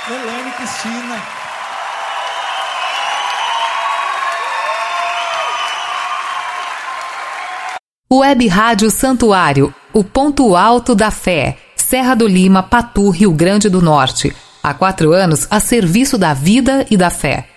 Elaine Cristina. Web Rádio Santuário, o ponto alto da fé. Serra do Lima, Patu, Rio Grande do Norte. Há 4 anos a serviço da vida e da fé.